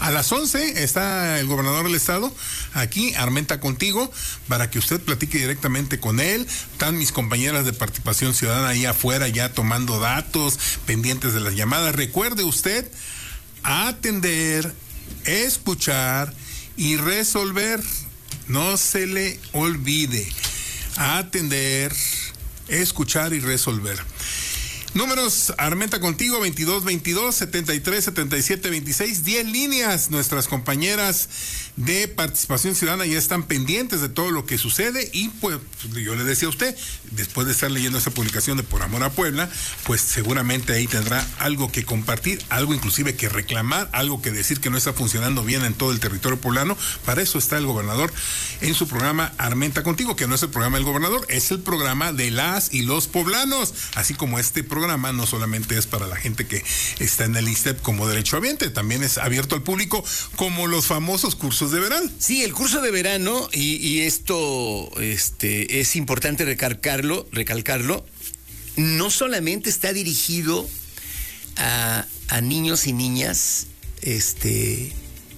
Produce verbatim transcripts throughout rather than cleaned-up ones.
A las once está el gobernador del estado aquí, Armenta Contigo, para que usted platique directamente con él. Están mis compañeras de participación ciudadana ahí afuera ya tomando datos, pendientes de las llamadas. Recuerde usted atender, escuchar y resolver. No se le olvide. Atender, escuchar y resolver. Números, Armenta Contigo, veintidós veintidós, setenta y tres, setenta y siete, veintiséis, diez líneas. Nuestras compañeras de participación ciudadana ya están pendientes de todo lo que sucede y pues yo le decía a usted, después de estar leyendo esa publicación de Por Amor a Puebla, pues seguramente ahí tendrá algo que compartir, algo inclusive que reclamar, algo que decir que no está funcionando bien en todo el territorio poblano. Para eso está el gobernador en su programa Armenta Contigo, que no es el programa del gobernador, es el programa de las y los poblanos, así como este programa no solamente es para la gente que está en el I S S S T E P como derechohabiente, también es abierto al público como los famosos cursos de verano. Sí, el curso de verano, y, y esto este, es importante recalcarlo, recalcarlo, no solamente está dirigido a, a niños y niñas, este,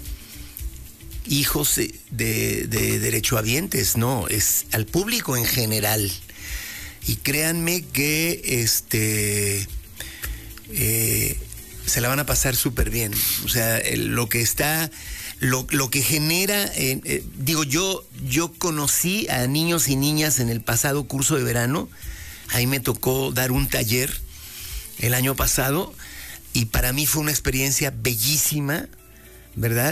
hijos de, de, de derechohabientes, no, es al público en general. Y créanme que este eh, se la van a pasar súper bien. O sea, el, lo que está, lo, lo que genera, eh, eh, digo, yo, yo conocí a niños y niñas en el pasado curso de verano. Ahí me tocó dar un taller el año pasado y para mí fue una experiencia bellísima, ¿verdad?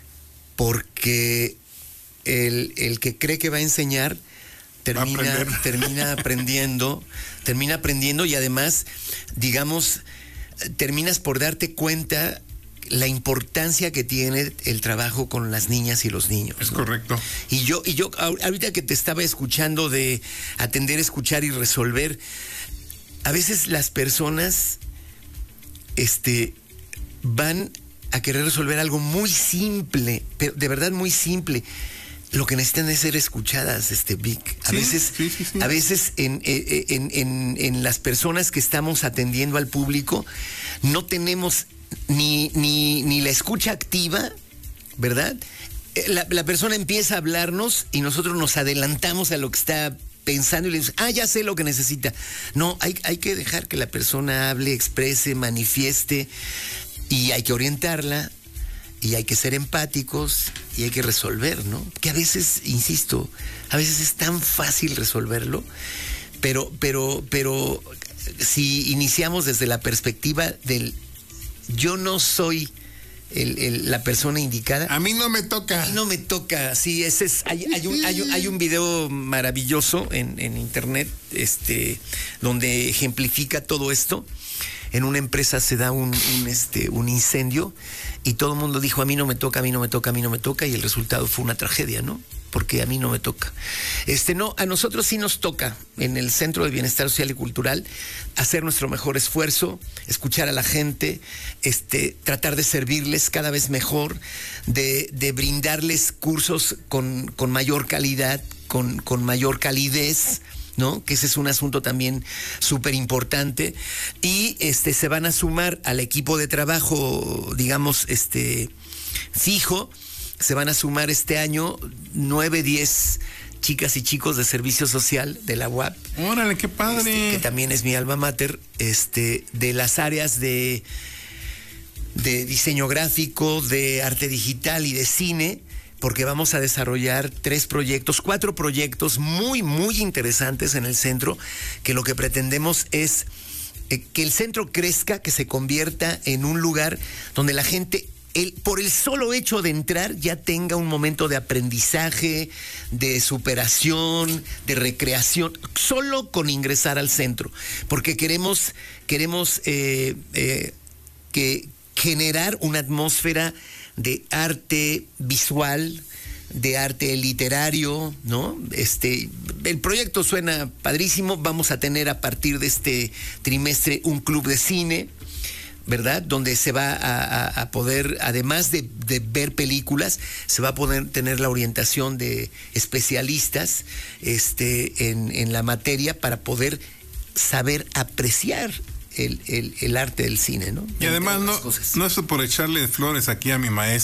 Porque el, el que cree que va a enseñar termina, termina aprendiendo, termina aprendiendo y además, digamos, terminas por darte cuenta la importancia que tiene el trabajo con las niñas y los niños. Es ¿no? correcto. Y yo, y yo ahorita que te estaba escuchando de atender, escuchar y resolver, a veces las personas este, van a querer resolver algo muy simple, pero de verdad muy simple. Lo que necesitan es ser escuchadas, este Vic. A sí, veces, sí, sí, sí. a veces en, en, en, en las personas que estamos atendiendo al público, no tenemos ni, ni, ni la escucha activa, ¿verdad? La, la persona empieza a hablarnos y nosotros nos adelantamos a lo que está pensando y le decimos, ah, ya sé lo que necesita. No, hay, hay que dejar que la persona hable, exprese, manifieste y hay que orientarla. Y hay que ser empáticos y hay que resolver, ¿no? Que a veces, insisto, a veces es tan fácil resolverlo, pero, pero, pero si iniciamos desde la perspectiva del yo no soy el, el, la persona indicada. A mí no me toca. A mí no me toca, sí, ese es, hay, hay, un, hay, un, hay un video maravilloso en, en internet, este, donde ejemplifica todo esto. En una empresa se da un, un, este, un incendio y todo el mundo dijo, a mí no me toca, a mí no me toca, a mí no me toca, y el resultado fue una tragedia, ¿no? Porque a mí no me toca. Este, no, a nosotros sí nos toca, en el Centro de Bienestar Social y Cultural, hacer nuestro mejor esfuerzo, escuchar a la gente, este, tratar de servirles cada vez mejor, de, de brindarles cursos con, con mayor calidad, con, con mayor calidez, ¿no? Que ese es un asunto también súper importante. Y este, se van a sumar al equipo de trabajo, digamos, este, fijo, se van a sumar este año nueve, diez chicas y chicos de servicio social de la U A P. ¡Órale, qué padre! Este, que también es mi alma mater, este, de las áreas de, de diseño gráfico, de arte digital y de cine, porque vamos a desarrollar tres proyectos, cuatro proyectos muy, muy interesantes en el centro, que lo que pretendemos es eh, que el centro crezca, que se convierta en un lugar donde la gente, el, por el solo hecho de entrar, ya tenga un momento de aprendizaje, de superación, de recreación, solo con ingresar al centro, porque queremos, queremos eh, eh, que generar una atmósfera de arte visual, de arte literario, ¿no? Este, el proyecto suena padrísimo. Vamos a tener a partir de este trimestre un club de cine, ¿verdad? Donde se va a, a, a poder, además de, de ver películas, se va a poder tener la orientación de especialistas este, en, en la materia para poder saber apreciar El, el, el arte del cine, ¿no? Y además no, no es por echarle flores aquí a mi maestro.